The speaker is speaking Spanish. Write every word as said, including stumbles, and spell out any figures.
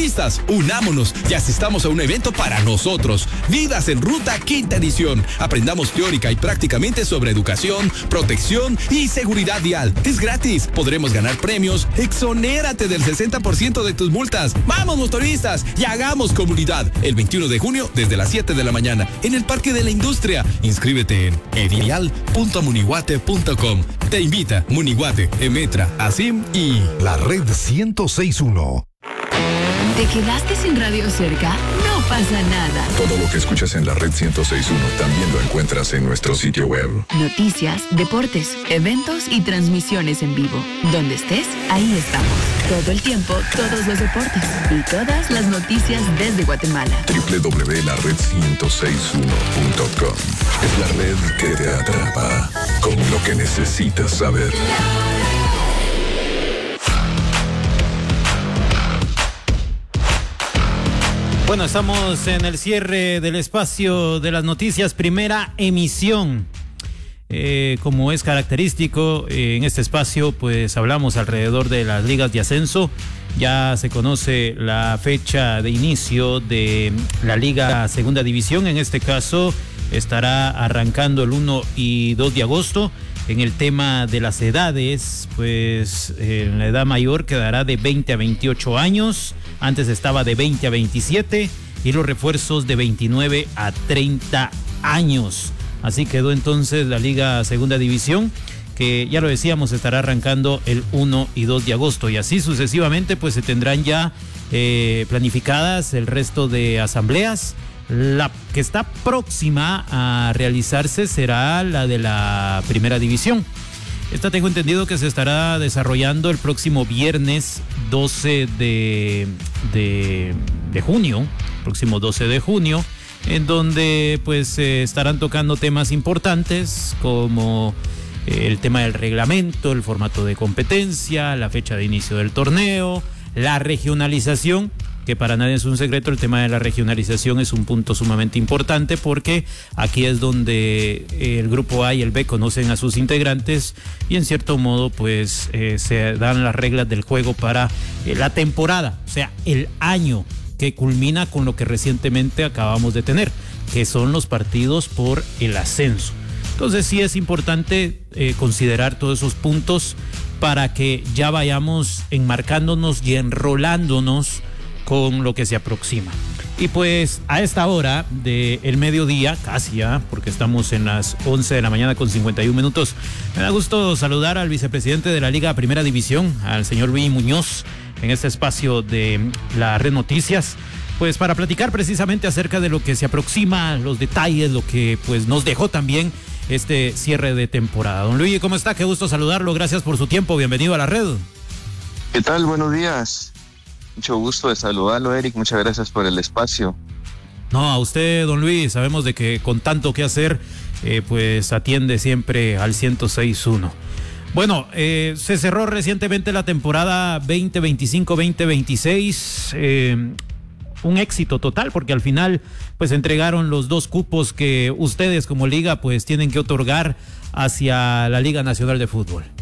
Motoristas, unámonos y asistamos a un evento para nosotros. Vidas en Ruta, quinta edición. Aprendamos teórica y prácticamente sobre educación, protección y seguridad vial. Es gratis. Podremos ganar premios. Exonérate del sesenta por ciento de tus multas. ¡Vamos, motoristas! Y hagamos comunidad. El veintiuno de junio desde las siete de la mañana en el Parque de la Industria. Inscríbete en edial punto munihuate punto com. Te invita Munihuate, Emetra, Asim y la Red ciento seis punto uno. ¿Te quedaste sin radio cerca? No pasa nada. Todo lo que escuchas en la Red ciento seis punto uno también lo encuentras en nuestro sitio web. Noticias, deportes, eventos y transmisiones en vivo. Donde estés, ahí estamos. Todo el tiempo, todos los deportes y todas las noticias desde Guatemala. doble u doble u doble u punto la red ciento seis punto uno punto com. Es la red que te atrapa con lo que necesitas saber. Bueno, estamos en el cierre del espacio de las noticias, primera emisión. Eh, como es característico, eh, en este espacio pues hablamos alrededor de las ligas de ascenso. Ya se conoce la fecha de inicio de la Liga Segunda División. En este caso estará arrancando el uno y dos de agosto. En el tema de las edades, pues eh, la edad mayor quedará de veinte a veintiocho años. Antes estaba de veinte a veintisiete y los refuerzos de veintinueve a treinta años. Así quedó entonces la Liga Segunda División, que ya lo decíamos, estará arrancando el uno y dos de agosto. Y así sucesivamente, pues se tendrán ya eh, planificadas el resto de asambleas. La que está próxima a realizarse será la de la Primera División. Esta tengo entendido que se estará desarrollando el próximo viernes doce de, de, de junio, próximo doce de junio, en donde pues eh, estarán tocando temas importantes como eh, el tema del reglamento, el formato de competencia, la fecha de inicio del torneo, la regionalización, que para nadie es un secreto. El tema de la regionalización es un punto sumamente importante porque aquí es donde el grupo A y el B conocen a sus integrantes y en cierto modo pues eh, se dan las reglas del juego para eh, la temporada, o sea, el año que culmina con lo que recientemente acabamos de tener, que son los partidos por el ascenso. Entonces sí es importante eh, considerar todos esos puntos para que ya vayamos enmarcándonos y enrolándonos con lo que se aproxima. Y pues a esta hora del mediodía, casi ya, porque estamos en las once de la mañana con cincuenta y un minutos, me da gusto saludar al vicepresidente de la Liga Primera División, al señor Luis Muñoz, en este espacio de la Red Noticias, pues para platicar precisamente acerca de lo que se aproxima, los detalles, lo que pues nos dejó también este cierre de temporada. Don Luis, ¿cómo está? Qué gusto saludarlo, gracias por su tiempo, bienvenido a la red. ¿Qué tal? Buenos días. Mucho gusto de saludarlo, Eric. Muchas gracias por el espacio. No, a usted, don Luis, sabemos de que con tanto que hacer, eh, pues atiende siempre al ciento seis punto uno. Bueno, eh, se cerró recientemente la temporada veinte veinticinco veinte veintiséis. Eh, un éxito total porque al final pues entregaron los dos cupos que ustedes como liga pues tienen que otorgar hacia la Liga Nacional de Fútbol.